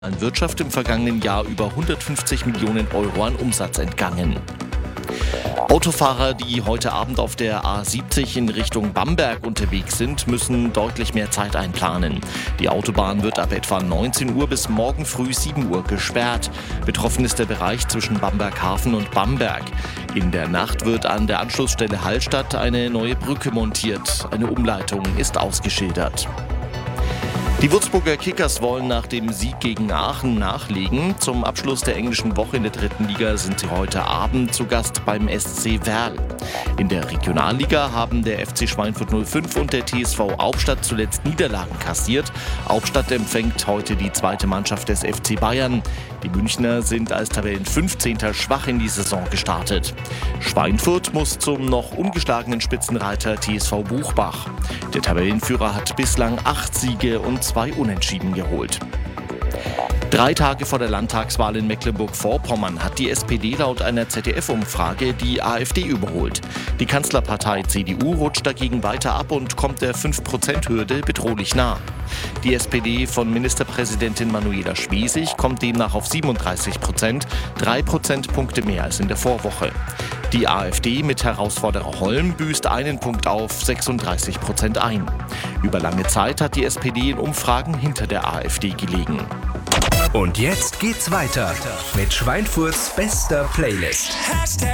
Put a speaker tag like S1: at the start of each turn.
S1: An Wirtschaft im vergangenen Jahr über 150 Millionen Euro an Umsatz entgangen. Autofahrer, die heute Abend auf der A70 in Richtung Bamberg unterwegs sind, müssen deutlich mehr Zeit einplanen. Die Autobahn wird ab etwa 19 Uhr bis morgen früh 7 Uhr gesperrt. Betroffen ist der Bereich zwischen Bamberg-Hafen und Bamberg. In der Nacht wird an der Anschlussstelle Hallstatt eine neue Brücke montiert. Eine Umleitung ist ausgeschildert. Die Würzburger Kickers wollen nach dem Sieg gegen Aachen nachlegen. Zum Abschluss der englischen Woche in der 3. Liga sind sie heute Abend zu Gast beim SC Verl. In der Regionalliga haben der FC Schweinfurt 05 und der TSV Albstadt zuletzt Niederlagen kassiert. Albstadt empfängt heute die zweite Mannschaft des FC Bayern. Die Münchner sind als Tabellen 15. schwach in die Saison gestartet. Schweinfurt muss zum noch ungeschlagenen Spitzenreiter TSV Buchbach. Der Tabellenführer hat bislang 8 Siege und 2 Unentschieden geholt. 3 Tage vor der Landtagswahl in Mecklenburg-Vorpommern hat die SPD laut einer ZDF-Umfrage die AfD überholt. Die Kanzlerpartei CDU rutscht dagegen weiter ab und kommt der 5%-Hürde bedrohlich nah. Die SPD von Ministerpräsidentin Manuela Schwesig kommt demnach auf 37%, 3 Prozentpunkte mehr als in der Vorwoche. Die AfD mit Herausforderer Holm büßt einen Punkt auf 36% ein. Über lange Zeit hat die SPD in Umfragen hinter der AfD gelegen.
S2: Und jetzt geht's weiter mit Schweinfurts bester Playlist.